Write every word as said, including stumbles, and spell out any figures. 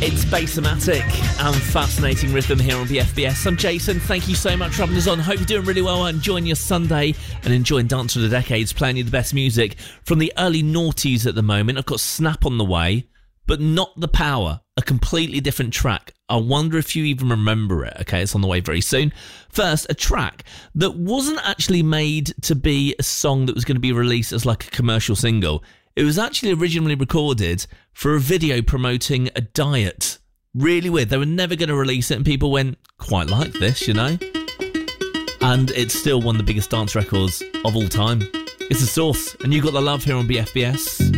It's Bassomatic and fascinating rhythm here on B F B S. I'm Jason. Thank you so much for having us on. Hope you're doing really well, enjoying your Sunday and enjoying Dance of the Decades, playing you the best music from the early noughties at the moment. I've got Snap on the way, but Not the Power, a completely different track. I wonder if you even remember it. Okay, it's on the way very soon. First, a track that wasn't actually made to be a song that was going to be released as like a commercial single. It was actually originally recorded for a video promoting a diet. Really weird. They were never going to release it, and people went, quite like this, you know? And it's still one of the biggest dance records of all time. It's The Source, and you got the love here on B F B S.